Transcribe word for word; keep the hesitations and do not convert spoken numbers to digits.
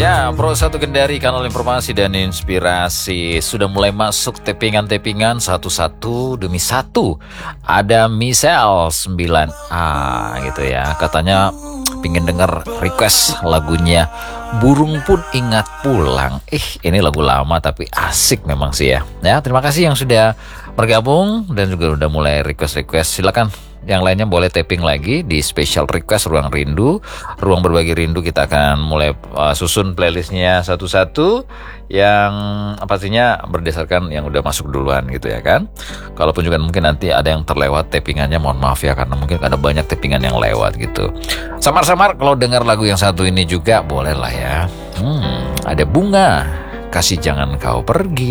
Ya, Pro satu Kendari, kanal informasi dan inspirasi. Sudah mulai masuk tappingan-tappingan satu-satu demi satu. Ada Misel sembilan A gitu ya. Katanya pingin denger request lagunya Burung Pun Ingat Pulang. Ih, ini lagu lama tapi asik memang sih ya. Ya, terima kasih yang sudah bergabung dan juga udah mulai request-request. Silakan yang lainnya boleh tapping lagi di special request Ruang Rindu, Ruang Berbagi Rindu. Kita akan mulai uh, susun playlistnya satu-satu yang pastinya berdasarkan yang udah masuk duluan gitu ya kan. Kalaupun juga mungkin nanti ada yang terlewat tappingannya, mohon maaf ya karena mungkin ada banyak tappingan yang lewat gitu. Samar-samar kalau dengar lagu yang satu ini juga boleh lah ya. Hmm, ada Bunga, Kasih Jangan Kau Pergi.